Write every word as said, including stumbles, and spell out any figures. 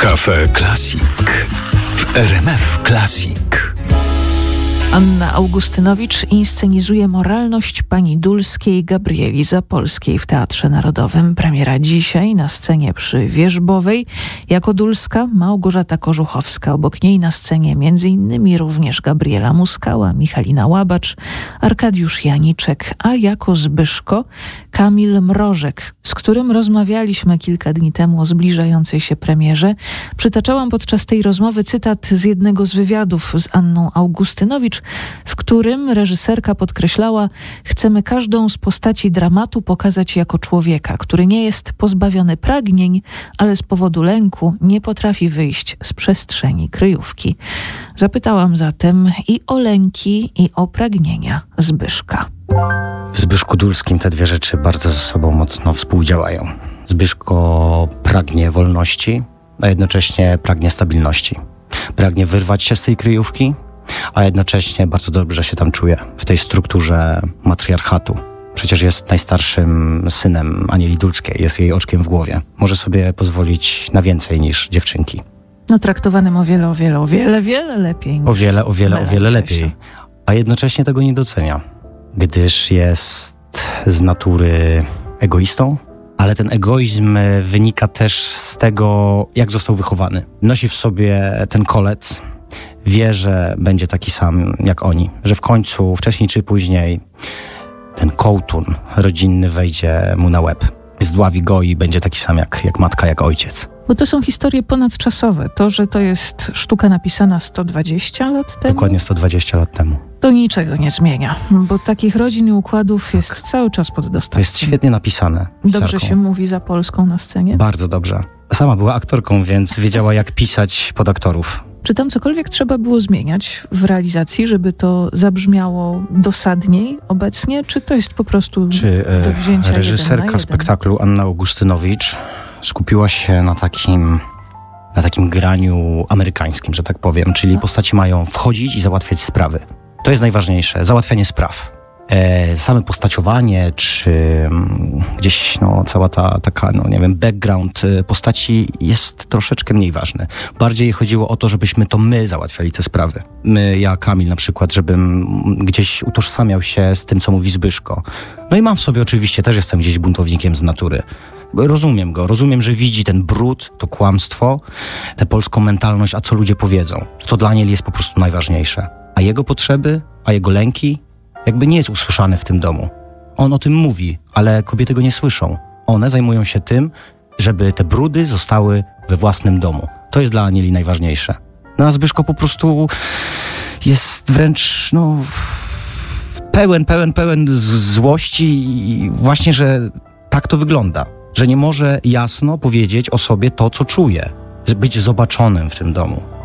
Cafe Classic w R M F Classic. Anna Augustynowicz inscenizuje moralność pani Dulskiej Gabrieli Zapolskiej w Teatrze Narodowym. Premiera dzisiaj na scenie przy Wierzbowej. Jako Dulska Małgorzata Korzuchowska. Obok niej na scenie między innymi również Gabriela Muskała, Michalina Łabacz, Arkadiusz Janiczek, a jako Zbyszko Kamil Mrożek, z którym rozmawialiśmy kilka dni temu o zbliżającej się premierze. Przytaczałam podczas tej rozmowy cytat z jednego z wywiadów z Anną Augustynowicz, w którym reżyserka podkreślała: chcemy każdą z postaci dramatu pokazać jako człowieka, który nie jest pozbawiony pragnień, ale z powodu lęku nie potrafi wyjść z przestrzeni kryjówki. Zapytałam zatem i o lęki, i o pragnienia Zbyszka. W Zbyszku Dulskim te dwie rzeczy bardzo ze sobą mocno współdziałają. Zbyszko pragnie wolności, a jednocześnie pragnie stabilności. Pragnie wyrwać się z tej kryjówki, a jednocześnie bardzo dobrze się tam czuje w tej strukturze matriarchatu. Przecież jest najstarszym synem Anieli Dulskiej, jest jej oczkiem w głowie. Może sobie pozwolić na więcej niż dziewczynki. No traktowanym o wiele, o wiele, o wiele, wiele lepiej. O wiele, o wiele, o wiele lepiej. A jednocześnie tego nie docenia, gdyż jest z natury egoistą, ale ten egoizm wynika też z tego, jak został wychowany. Nosi w sobie ten kolec, wie, że będzie taki sam jak oni, że w końcu, wcześniej czy później, ten kołtun rodzinny wejdzie mu na łeb. Zdławi go i będzie taki sam jak, jak matka, jak ojciec. Bo to są historie ponadczasowe. To, że to jest sztuka napisana sto dwadzieścia lat temu. Dokładnie sto dwadzieścia lat temu. To niczego nie zmienia, bo takich rodzin i układów jest tak. cały czas pod dostatkiem. To jest świetnie napisane. Dobrze pisarką. się mówi Zapolską na scenie? Bardzo dobrze. Sama była aktorką, więc wiedziała, jak pisać pod aktorów. Czy tam cokolwiek trzeba było zmieniać w realizacji, żeby to zabrzmiało dosadniej obecnie? Czy to jest po prostu Czy e, do wzięcia reżyserka jeden na jeden? spektaklu Anna Augustynowicz skupiła się na takim, na takim graniu amerykańskim, że tak powiem. Czyli A. postaci mają wchodzić i załatwiać sprawy. To jest najważniejsze. Załatwianie spraw. E, same postaciowanie, czy m, gdzieś no, cała ta taka, no nie wiem, background postaci jest troszeczkę mniej ważny. Bardziej chodziło o to, żebyśmy to my załatwiali te sprawy. My, ja, Kamil na przykład, żebym gdzieś utożsamiał się z tym, co mówi Zbyszko. No i mam w sobie oczywiście, też jestem gdzieś buntownikiem z natury. Rozumiem go, rozumiem, że widzi ten brud, to kłamstwo, tę polską mentalność, a co ludzie powiedzą. To dla Anieli jest po prostu najważniejsze. A jego potrzeby, a jego lęki jakby nie jest usłyszany w tym domu. On o tym mówi, ale kobiety go nie słyszą. One zajmują się tym, żeby te brudy zostały we własnym domu. To jest dla Anieli najważniejsze. No a Zbyszko po prostu jest wręcz, no, pełen, pełen, pełen złości i właśnie, że tak to wygląda. Że nie może jasno powiedzieć o sobie to, co czuje. Być zobaczonym w tym domu.